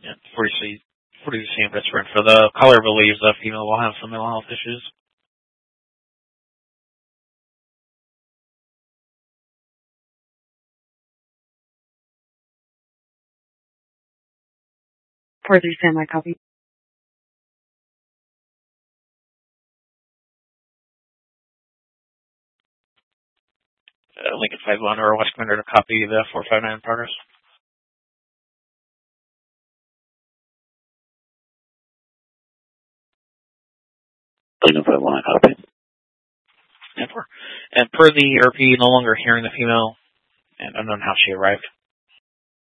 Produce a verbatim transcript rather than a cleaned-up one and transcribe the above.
Yeah, forty, forty same best friend. For the caller believes the female will have some mental health issues. four three Sam, I copy. Uh, Lincoln five one or West Commander to copy the four five nine progress. Lincoln five one, I copy. And per, and per the E R P, no longer hearing the female, and unknown how she arrived.